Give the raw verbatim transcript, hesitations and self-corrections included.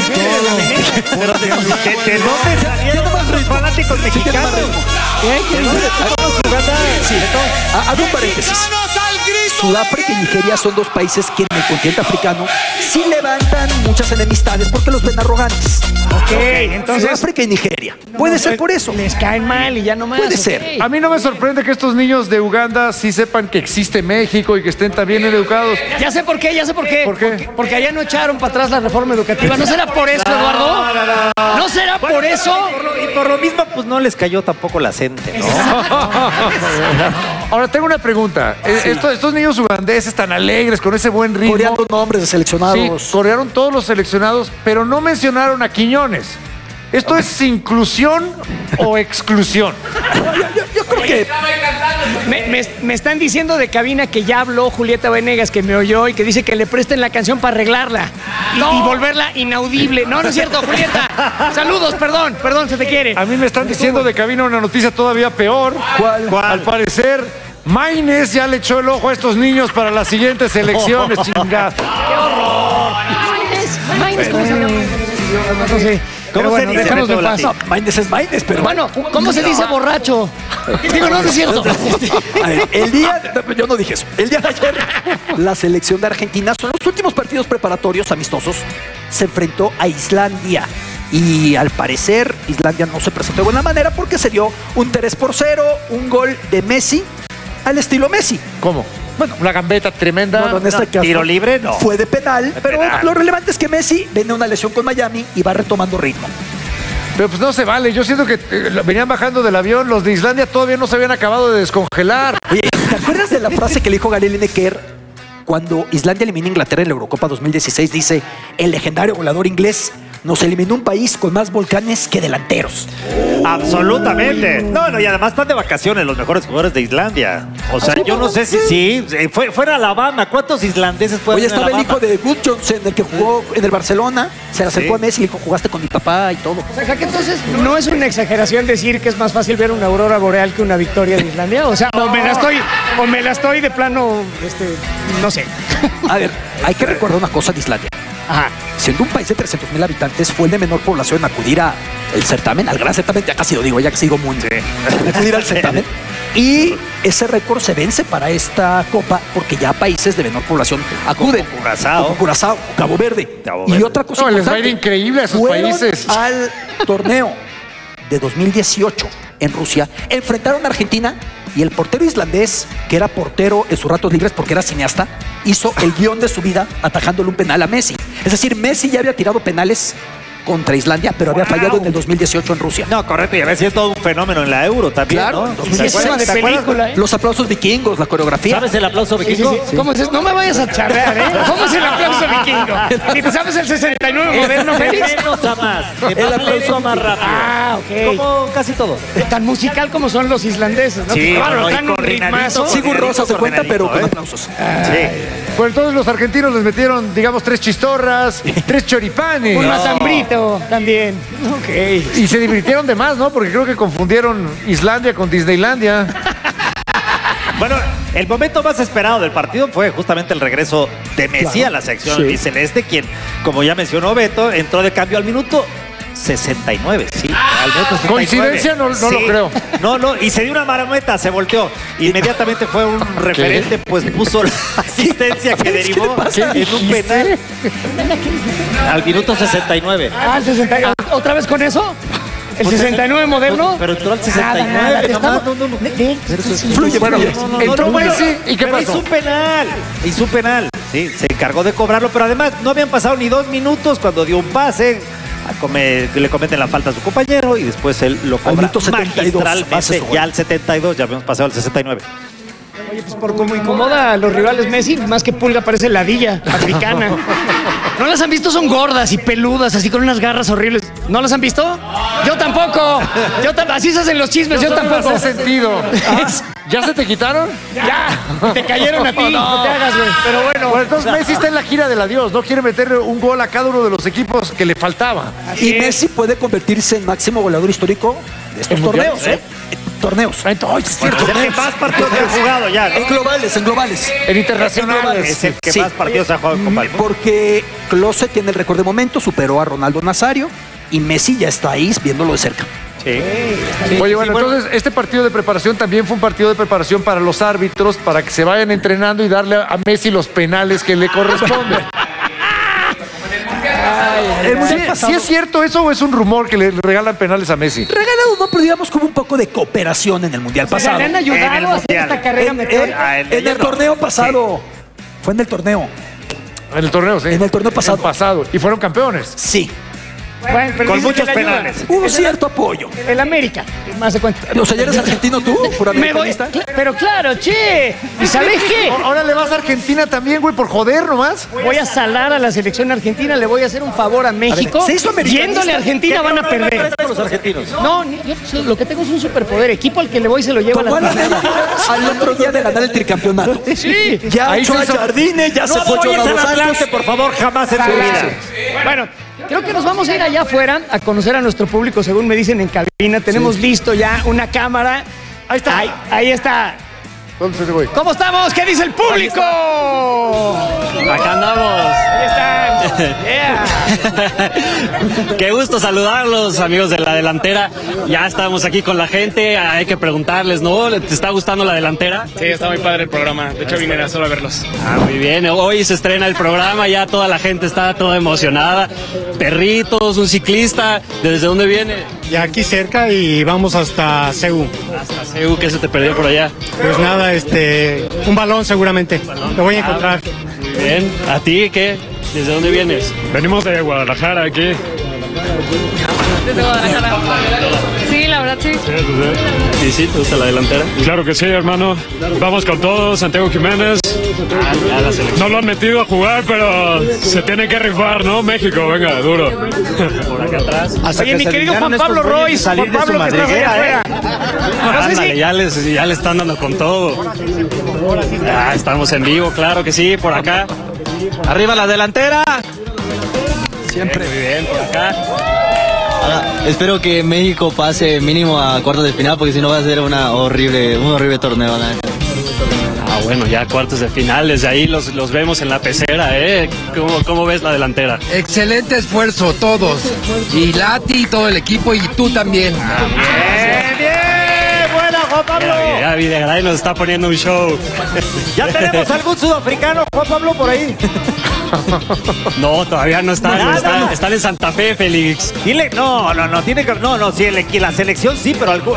Pero ¿de, de, de dónde salieron los fanáticos mexicanos? ¿De dónde estamos jugando? Sí, hago un paréntesis. Sudáfrica y Nigeria son dos países que en el continente africano sí levantan muchas enemistades porque los ven arrogantes. Ok, entonces... Sudáfrica y Nigeria. Puede no, ser por eso. Les caen mal y ya no más. Puede okay. ser. A mí no me sorprende que estos niños de Uganda sí sepan que existe México y que estén tan bien educados. Ya sé por qué, ya sé por qué. ¿Por qué? Porque, porque allá no echaron para atrás la reforma educativa. ¿No será por eso, Eduardo? No, no, no, no. ¿No será Bueno, por eso? Por lo, y por lo mismo, pues no les cayó tampoco la gente, ¿no? Ahora tengo una pregunta. Sí. Estos, estos niños ugandeses tan alegres, con ese buen ritmo. Coreando nombres de seleccionados. Sí, corearon todos los seleccionados, pero no mencionaron a Quiñones. ¿Esto es inclusión o exclusión? Yo, yo, yo creo que... Me, me, me están diciendo de cabina que ya habló Julieta Venegas, que me oyó y que dice que le presten la canción para arreglarla y, no. y volverla inaudible. No, no es cierto, Julieta. Saludos, perdón, perdón, se te quiere. A mí me están diciendo de cabina una noticia todavía peor. ¿Cuál? ¿Cuál? Al parecer, Maynez ya le echó el ojo a estos niños para las siguientes elecciones, chingada. ¡Qué horror! Maynez, Maynez, ¿cómo se llama? No sé. ¿Cómo Pero se bueno, dice? dejemos de paso. No, Maynez es Maynez, pero... Bueno, ¿cómo se dice borracho? Digo, no, no es cierto. A ver, el día... Yo no dije eso. El día de ayer, la selección de Argentina, son los últimos partidos preparatorios amistosos, se enfrentó a Islandia. Y al parecer, Islandia no se presentó de buena manera porque se dio un tres por cero, un gol de Messi al estilo Messi. ¿Cómo? Bueno, una gambeta tremenda. No, no, en este No, caso tiro libre, no. fue de penal, De pero penal. lo relevante es que Messi viene una lesión con Miami y va retomando ritmo. Pero pues no se vale. Yo siento que eh, venían bajando del avión. Los de Islandia todavía no se habían acabado de descongelar. Oye, ¿te acuerdas de la frase que le dijo Gary Lineker cuando Islandia elimina a Inglaterra en la Eurocopa dos mil dieciséis? Dice, el legendario goleador inglés nos eliminó un país con más volcanes que delanteros. Absolutamente. No, no, y además están de vacaciones los mejores jugadores de Islandia. O sea, yo no sé si sí. Fue, fuera Alabama. ¿Cuántos islandeses pueden Oye, ir a estaba el Alabama? hijo de Good Johnson, el que jugó en el Barcelona. Se le acercó Sí. a Messi y le dijo, jugaste con mi papá y todo. O sea, que entonces no es una exageración decir que es más fácil ver una aurora boreal que una victoria de Islandia. O sea, o me la estoy, o me la estoy de plano, este, no sé. A ver, hay que recordar una cosa de Islandia. Ajá. Siendo un país de trescientos mil habitantes, fue el de menor población en acudir al certamen, al gran certamen, ya casi lo digo, ya que sigo muy acudir al certamen. Y ese récord se vence para esta copa porque ya países de menor población acuden. Como Curazao. Como Curazao, o Cabo Verde. Cabo Y Verde. otra cosa No, les va a importante, ir increíble a esos fueron países. al torneo de dos mil dieciocho en Rusia, enfrentaron a Argentina y el portero islandés, que era portero en sus ratos libres porque era cineasta, hizo el guión de su vida atajándole un penal a Messi. Es decir, Messi ya había tirado penales contra Islandia, pero había fallado en el dos mil dieciocho en Rusia. No, correcto, y a ver si es todo un fenómeno en la Euro también, Claro, ¿no? en dos Y mil si es tema de ¿Te acuerdas? película, ¿eh? Los aplausos vikingos, la coreografía. ¿Sabes el aplauso Sí, sí, vikingo? sí. ¿Cómo es eso? No me vayas a charrear, ¿eh? ¿Cómo es el aplauso vikingo? ¿Y te sabes el sesenta y nueve moderno, De Félix? menos a más. De El más aplauso lento más rápido. Ah, ok. Como casi todo. Tan musical como son los islandeses, ¿no? Sí, Que, claro, no, y dan un coordinadito, ritmazo. Sigur Rosa se cuenta, pero con ¿eh? aplausos. Sí. Pues entonces los argentinos les metieron, digamos, tres chistorras, tres choripanes. Un matambrito también. Ok. Y se divirtieron de más, ¿no? Porque creo que confundieron Islandia con Disneylandia. Bueno, el momento más esperado del partido fue justamente el regreso de Messi Claro. a la sección Sí. albiceleste, quien, como ya mencionó Beto, entró de cambio al minuto sesenta y nueve, sí. Al minuto sesenta y nueve. ¿Coincidencia? No- no Sí. lo creo. No, no, y se dio una marometa, se volteó. Inmediatamente fue un referente, pues puso la asistencia que derivó en un penal al minuto sesenta y nueve. Ah, el sesenta y nueve. ¿Otra vez con eso? ¿El sesenta y nueve moderno? Pero entró al sesenta y nueve. Nada, nada, te nomás, estamos- no, no, no. Fluye, Bueno, fluye. No, no, entró no, bueno, Messi y ¿qué pero pasó? hizo un penal, hizo un penal, sí, se encargó de cobrarlo, pero además no habían pasado ni dos minutos cuando dio un pase, a come- le cometen la falta a su compañero y después él lo cobra minuto setenta y dos, pase magistralmente, su gol. ya al setenta y dos, ya habíamos pasado al sesenta y nueve. Oye, pues por cómo incomoda a los rivales Messi, más que pulga parece ladilla africana. ¿No las han visto? Son gordas y peludas, así con unas garras horribles. ¿No las han visto? Yo tampoco. Yo tam- así se hacen los chismes, yo, Yo solo tampoco. las he sentido. ¿Ya se te quitaron? Ya, te cayeron a ti, no, te hagas, güey. Pero bueno. Bueno, entonces Messi está en la gira del adiós, ¿no? Quiere meterle un gol a cada uno de los equipos que le faltaba. Así Y es. Messi puede convertirse en máximo goleador histórico de estos ¿En torneos. mundiales? ¿eh? Torneos. Ay, es cierto. Es el que más partidos ha jugado ya, En ¿no? globales, en globales. En internacionales. Es el que Sí. más partidos ha jugado en Copa del Mundo. Porque Klose tiene el récord de momento, superó a Ronaldo Nazario y Messi ya está ahí viéndolo de cerca. Sí. Oye, bueno, entonces este partido de preparación también fue un partido de preparación para los árbitros, para que se vayan entrenando y darle a Messi los penales que le corresponden. El mundial ¿Sí, pasado- sí es cierto eso o es un rumor que le regalan penales a Messi? Regalado no, pero digamos como un poco de cooperación en el mundial O sea, pasado. le han En el ayudado a hacer Mundial. esta carrera En, meteórica. en- Ah, el de en el ayer no. torneo pasado. Fue en el torneo. En el torneo, sí. En el torneo pasado. El pasado. Y fueron campeones. Sí. Bueno, pero Con dice que muchos le ayuda. penales. Hubo cierto apoyo. El América, más de cuenta. O sea, ¿ya eres argentino tú? ¿Por Me voy, americanista? cl- pero claro, che. ¿Y sabes qué? Ahora le vas a Argentina también, güey, por joder nomás. Voy a salar a la selección argentina, le voy a hacer un favor a México. ¿se hizo americanista? Yéndole a Argentina van a perder. Con los argentinos. No, ni- yo so- lo que tengo es un superpoder. Equipo al que le voy se lo lleva a Tomó a la la América al otro día de ganar el tricampeonato. Sí. Ya Ahí echó se a hizo- Jardine, ya se fue apoyes Jonah al Dos Santos. Atlante, por favor, jamás en su vida. Bueno, creo que nos vamos a ir allá afuera a conocer a nuestro público, según me dicen en cabina. Tenemos listo ya una cámara. Ahí está. Ahí, ahí está. ¿Dónde está ese güey? ¿Cómo estamos? ¿Qué dice el público? Acá andamos. Ahí están. Yeah. Qué gusto saludarlos, amigos de la delantera. Ya estamos aquí con la gente. Hay que preguntarles, ¿no? ¿Te está gustando la delantera? Sí, está muy padre el programa. De hecho, vine solo a verlos. Ah, muy bien. Hoy se estrena el programa. Ya toda la gente está toda emocionada. Perritos, un ciclista. ¿Desde dónde viene? Ya aquí cerca y vamos hasta Ceú. Hasta Ceú, ¿qué se te perdió por allá? Pues nada, este, un balón seguramente. Lo voy a encontrar. Muy bien. ¿A ti qué? ¿Desde dónde vienes? Venimos de Guadalajara aquí. Desde Guadalajara. Sí, la verdad sí. Sí, sí, ¿te gusta la delantera? Claro que sí, hermano. Vamos con todo. Santiago Jiménez. Ah, ya la selección. No lo han metido a jugar, pero se tiene que rifar, ¿no? México, venga, duro. Por acá atrás. Oye, mi querido Juan Pablo Royce, Juan Pablo que estás allá afuera. No sé Ándale, si... ya, les, ya le están dando con todo. Ya estamos en vivo, claro que sí, por acá. Arriba la delantera. Siempre. Muy bien, por acá. Ahora, espero que México pase mínimo a cuartos de final porque si no va a ser una horrible, un horrible torneo. ¿No? Ah, bueno, ya cuartos de final, desde ahí los, los vemos en la pecera, ¿eh? ¿Cómo, cómo ves la delantera? Excelente esfuerzo, todos. Y Lati, todo el equipo y tú también. Bien, bien. Buena, Juan Pablo. Ya, ya Videgaray nos está poniendo un show. ¿Ya tenemos algún sudafricano, Juan Pablo, por ahí? No, todavía no están, Nada. están, están en Santa Fe, Félix. Dile, no, no, no, tiene que, no, no, sí, el- la selección sí, pero algún,